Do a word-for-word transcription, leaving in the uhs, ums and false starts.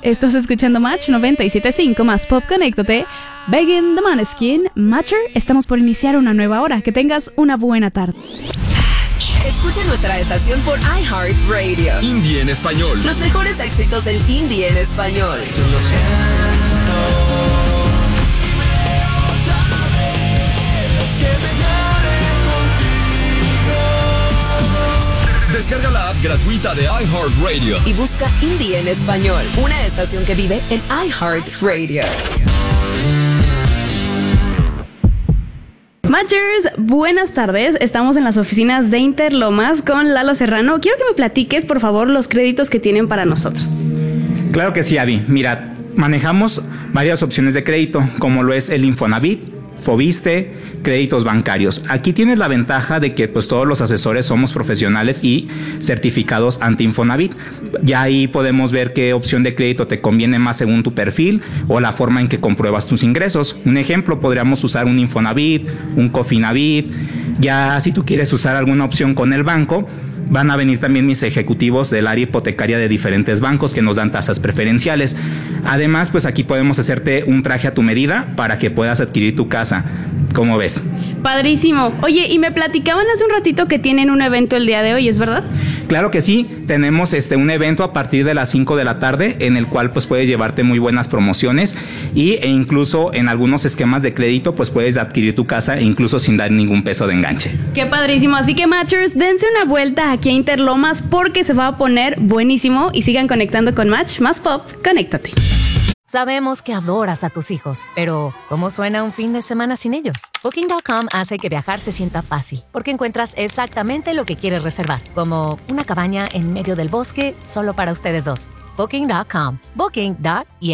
Estás escuchando Match noventa y siete punto cinco más Pop, conéctate. Begging the Måneskin, Matcher, estamos por iniciar una nueva hora. Que tengas una buena tarde. Escucha nuestra estación por iHeartRadio. Indie en español. Los mejores éxitos del indie en español. Lo siento. Descarga la app gratuita de iHeartRadio y busca Indie en español, una estación que vive en iHeartRadio. Matchers, buenas tardes. Estamos en las oficinas de Interlomas con Lalo Serrano. Quiero que me platiques, por favor, los créditos que tienen para nosotros. Claro que sí, Abby. Mira, manejamos varias opciones de crédito, como lo es el Infonavit, Foviste, créditos bancarios. Aquí tienes la ventaja de que pues todos los asesores somos profesionales y certificados ante Infonavit. Ya ahí podemos ver qué opción de crédito te conviene más según tu perfil o la forma en que compruebas tus ingresos. Un ejemplo, podríamos usar un Infonavit, un Cofinavit. Ya si tú quieres usar alguna opción con el banco, van a venir también mis ejecutivos del área hipotecaria de diferentes bancos que nos dan tasas preferenciales. Además, pues aquí podemos hacerte un traje a tu medida para que puedas adquirir tu casa. ¿Cómo ves? Padrísimo. Oye, y me platicaban hace un ratito que tienen un evento el día de hoy, ¿es verdad? Claro que sí, tenemos este un evento a partir de las cinco de la tarde en el cual pues puedes llevarte muy buenas promociones y, e incluso en algunos esquemas de crédito pues puedes adquirir tu casa incluso sin dar ningún peso de enganche. Qué padrísimo, así que Matchers, dense una vuelta aquí a Interlomas porque se va a poner buenísimo y sigan conectando con Match más Pop, conéctate. Sabemos que adoras a tus hijos, pero ¿cómo suena un fin de semana sin ellos? Booking punto com hace que viajar se sienta fácil, porque encuentras exactamente lo que quieres reservar, como una cabaña en medio del bosque solo para ustedes dos. Booking punto com. Booking punto com.